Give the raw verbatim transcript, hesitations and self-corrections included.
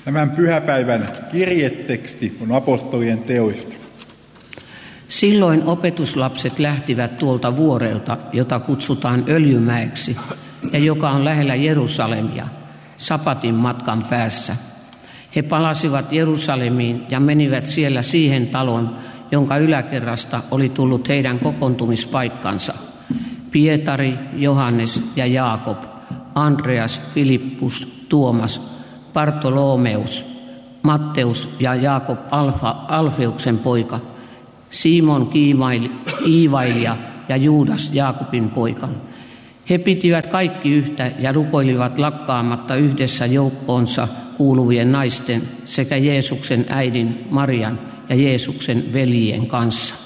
Tämän pyhäpäivän kirjeteksti on apostolien teoista. Silloin opetuslapset lähtivät tuolta vuorelta, jota kutsutaan Öljymäeksi, ja joka on lähellä Jerusalemia, sapatin matkan päässä. He palasivat Jerusalemiin ja menivät siellä siihen talon, jonka yläkerrasta oli tullut heidän kokoontumispaikkansa. Pietari, Johannes ja Jaakob, Andreas, Filippus, Tuomas, Bartolomeus, Matteus ja Jaakob Alfa, Alfeuksen poika, Simon Kiivailija ja Juudas Jaakobin poika. He pitivät kaikki yhtä ja rukoilivat lakkaamatta yhdessä joukkoonsa kuuluvien naisten sekä Jeesuksen äidin Marian ja Jeesuksen veljien kanssa.